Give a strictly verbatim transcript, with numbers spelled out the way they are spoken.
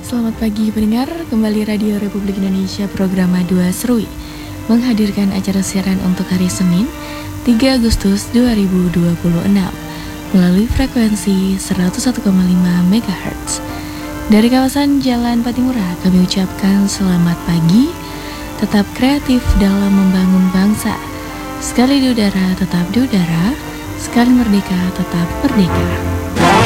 Selamat pagi pendengar, kembali Radio Republik Indonesia program dua Serui menghadirkan acara siaran untuk hari Senin tiga Agustus dua ribu dua puluh enam melalui frekuensi seratus satu koma lima megahertz. Dari kawasan Jalan Patimura kami ucapkan selamat pagi, tetap kreatif dalam membangun bangsa. Sekali di udara tetap di udara, sekali merdeka tetap merdeka.